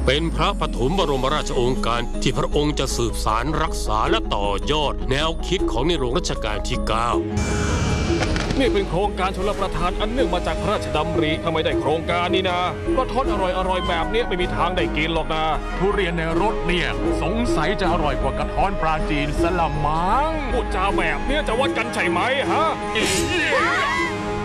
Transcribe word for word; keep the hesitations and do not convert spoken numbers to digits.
เป็นพระปฐมบรมราชโองการที่พระองค์จะสืบสารรักษาและต่อยอดแนวคิดของในหลวงรัชกาลที่ เก้านี่เป็นโครงการชลประทานอันเนื่องมาจากพระราชดำริถ้าไม่ได้โครงการนี่นะกระท้อนอร่อยๆแบบนี้ไม่มีทางได้กินหรอกนะทุเรียนในรถเนี่ยสงสัยจะอร่อยกว่ากระท้อนปลาจีนสลัมมังพูดจาแบบนี้จะวัดกันใช่ไหมฮะ